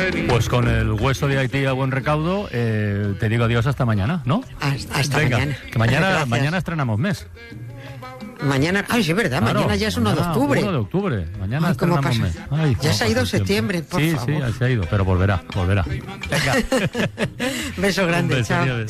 Pues con el hueso de Haití a buen recaudo, te digo adiós hasta mañana, ¿no? Hasta Venga, mañana. Que mañana estrenamos mes. Mañana, ay, sí, es verdad, Claro, mañana ya es 1 de octubre. 1 de octubre, mañana Ay, ¿cómo estrenamos pasa? mes. Ay, Ya se ha ido septiembre, por favor. Sí, se ha ido, pero volverá. Venga. Beso grande, Un beso, chao. adiós.